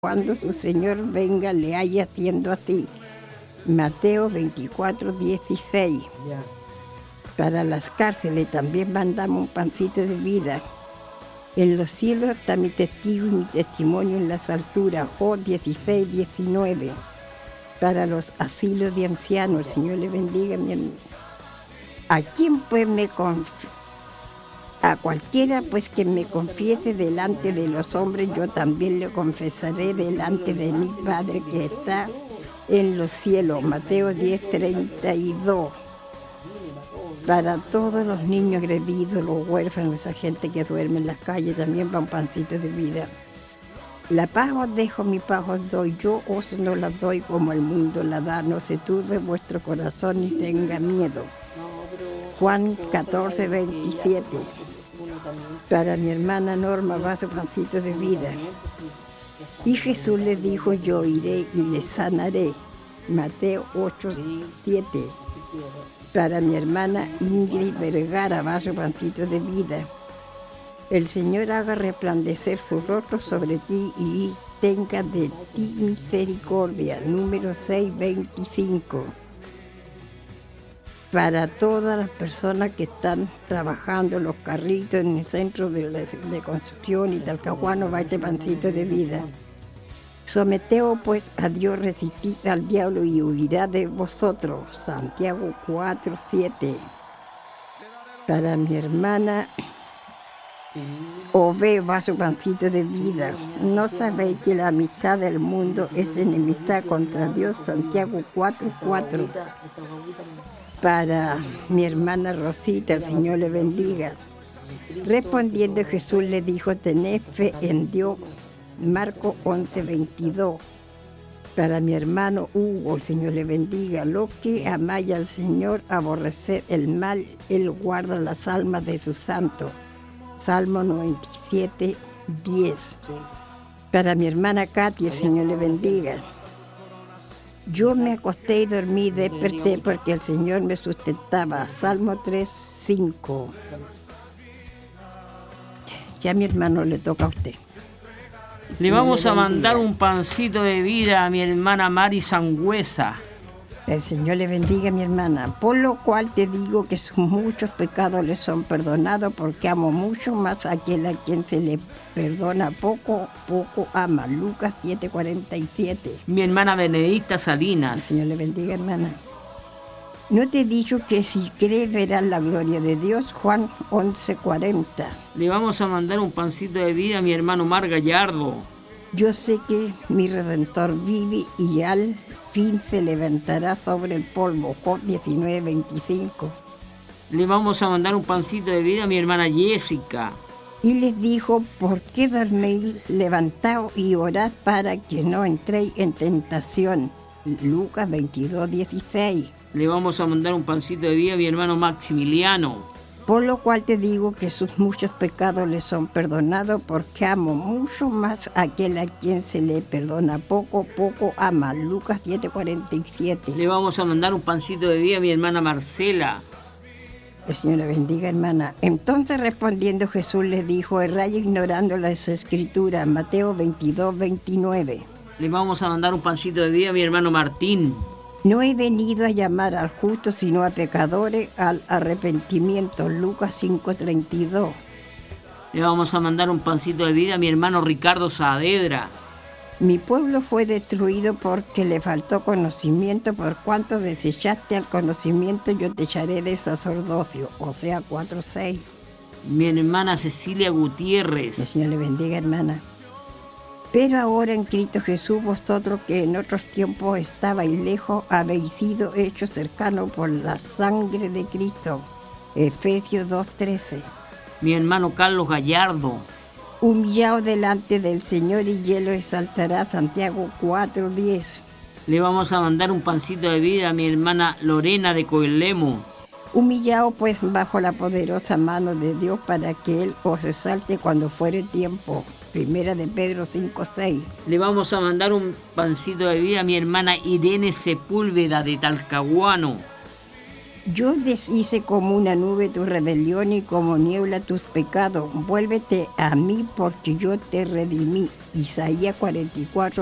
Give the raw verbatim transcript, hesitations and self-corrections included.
cuando su Señor venga le haya haciendo así. Mateo veinticuatro, dieciséis. Yeah. Para las cárceles también mandamos un pancito de vida. En los cielos está mi testigo y mi testimonio en las alturas. Job dieciséis, diecinueve. Para los asilos de ancianos, el Señor le bendiga, mi hermano. ¿A quién pues me confía? A cualquiera pues que me confiese delante de los hombres, yo también le confesaré delante de mi Padre que está en los cielos. Mateo diez, treinta y dos. Para todos los niños agredidos, los huérfanos, esa gente que duerme en las calles, también va un pancito de vida. La paz os dejo, mi paz os doy, yo os no la doy como el mundo la da, no se turbe vuestro corazón ni tenga miedo. Juan catorce, veintisiete. Para mi hermana Norma va su pancito de vida. Y Jesús le dijo, yo iré y le sanaré. Mateo ocho, siete. Para mi hermana Ingrid Vergara va su pancito de vida. El Señor haga resplandecer su rostro sobre ti y tenga de ti misericordia. Número seis, veinticinco. Para todas las personas que están trabajando los carritos en el centro de, la, de construcción y Talcahuano va este pancito de vida. Someteos pues a Dios, resistid al diablo y huirá de vosotros. Santiago cuatro, siete. Para mi hermana Ove va su pancito de vida. ¿No sabéis que la amistad del mundo es enemistad contra Dios? Santiago cuatro, cuatro. Para mi hermana Rosita, el Señor le bendiga. Respondiendo Jesús le dijo, tened fe en Dios. Marcos once, veintidós. Para mi hermano Hugo, el Señor le bendiga. Lo que amáis al Señor, aborrecer el mal, Él guarda las almas de sus santos. Salmo noventa y siete, diez. Para mi hermana Katy, el Señor le bendiga. Yo me acosté y dormí y desperté porque el Señor me sustentaba. Salmo tres, cinco. Ya mi hermano le toca a usted. Le vamos a mandar un pancito de vida a mi hermana Mari Sangüesa. El Señor le bendiga, mi hermana. Por lo cual te digo que sus muchos pecados le son perdonados, porque amo mucho más a aquel a quien se le perdona poco, poco ama. Lucas siete, cuarenta y siete. Mi hermana Benedicta Salinas. El Señor le bendiga, hermana. ¿No te he dicho que si crees verás la gloria de Dios? Juan once, cuarenta. Le vamos a mandar un pancito de vida a mi hermano Mar Gallardo. Yo sé que mi Redentor vive y al fin se levantará sobre el polvo. Job diecinueve, veinticinco. Le vamos a mandar un pancito de vida a mi hermana Jessica. Y les dijo, ¿por qué dorméis? Levantaos y orad para que no entréis en tentación. Lucas veintidós, dieciséis. Le vamos a mandar un pancito de vida a mi hermano Maximiliano. Por lo cual te digo que sus muchos pecados le son perdonados, porque amo mucho más a aquel a quien se le perdona poco, poco ama. Lucas siete, cuarenta y siete. Le vamos a mandar un pancito de vida a mi hermana Marcela. El Señor le bendiga, hermana. Entonces respondiendo Jesús les dijo, erráis ignorando las escrituras. Mateo veintidós, veintinueve. Le vamos a mandar un pancito de vida a mi hermano Martín. No he venido a llamar al justo, sino a pecadores al arrepentimiento. Lucas cinco, treinta y dos. Le vamos a mandar un pancito de vida a mi hermano Ricardo Saavedra. Mi pueblo fue destruido porque le faltó conocimiento, por cuanto desechaste al conocimiento, yo te echaré de sacerdocio. O sea, cuatro, seis. Mi hermana Cecilia Gutiérrez. El Señor le bendiga, hermana. Pero ahora en Cristo Jesús, vosotros que en otros tiempos estabais lejos, habéis sido hechos cercanos por la sangre de Cristo. Efesios dos, trece. Mi hermano Carlos Gallardo. Humillaos delante del Señor y Él lo exaltará. Santiago cuatro, diez. Le vamos a mandar un pancito de vida a mi hermana Lorena de Coelemo. Humillaos pues bajo la poderosa mano de Dios para que Él os exalte cuando fuere tiempo. Primera de Pedro cinco, seis. Le vamos a mandar un pancito de vida a mi hermana Irene Sepúlveda de Talcahuano. Yo deshice como una nube tu rebelión y como niebla tus pecados. Vuélvete a mí porque yo te redimí. Isaías cuarenta y cuatro,